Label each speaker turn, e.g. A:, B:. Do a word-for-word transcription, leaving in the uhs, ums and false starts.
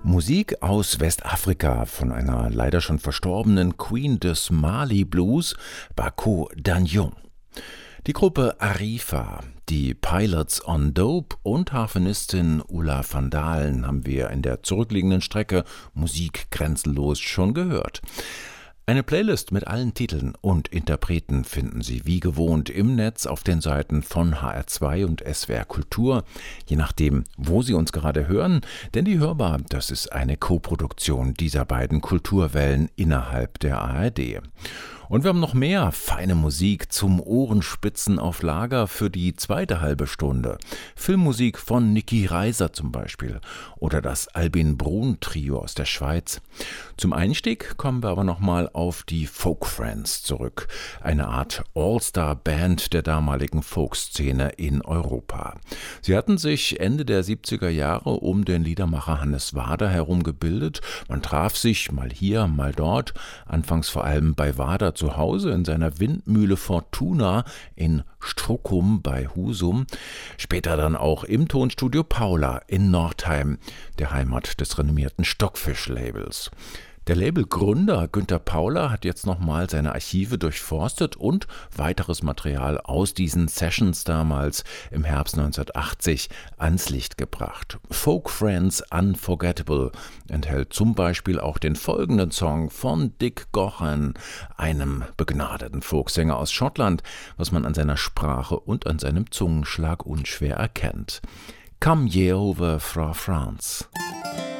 A: Musik aus Westafrika von einer leider schon verstorbenen Queen des Mali Blues, Bako Danjong. Die Gruppe Arifa, die Pilots on Dope und Harfenistin Ulla van Dalen haben wir in der zurückliegenden Strecke Musik grenzenlos schon gehört. Eine Playlist mit allen Titeln und Interpreten finden Sie wie gewohnt im Netz auf den Seiten von H R zwei und S W R Kultur, je nachdem, wo Sie uns gerade hören, denn die Hörbar, das ist eine Koproduktion dieser beiden Kulturwellen innerhalb der A R D. Und wir haben noch mehr feine Musik zum Ohrenspitzen auf Lager für die zweite halbe Stunde. Filmmusik von Niki Reiser zum Beispiel oder das Albin Brun Trio aus der Schweiz. Zum Einstieg kommen wir aber nochmal auf die Folk Friends zurück, eine Art All-Star-Band der damaligen Folkszene in Europa. Sie hatten sich Ende der siebziger Jahre um den Liedermacher Hannes Wader herum gebildet. Man traf sich mal hier, mal dort, anfangs vor allem bei Wader zu Hause in seiner Windmühle Fortuna in Struckum bei Husum, später dann auch im Tonstudio Paula in Nordheim, der Heimat des renommierten Stockfish-Labels. Der Labelgründer Günter Paula hat jetzt nochmal seine Archive durchforstet und weiteres Material aus diesen Sessions damals im Herbst neunzehnhundertachtzig ans Licht gebracht. Folk Friends Unforgettable enthält zum Beispiel auch den folgenden Song von Dick Gaughan, einem begnadeten Folksänger aus Schottland, was man an seiner Sprache und an seinem Zungenschlag unschwer erkennt. Come ye over fra France.